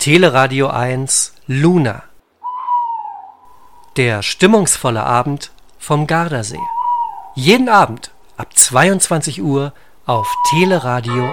Teleradio 1 Luna. Der stimmungsvolle Abend vom Gardasee. Jeden Abend ab 22 Uhr auf Teleradio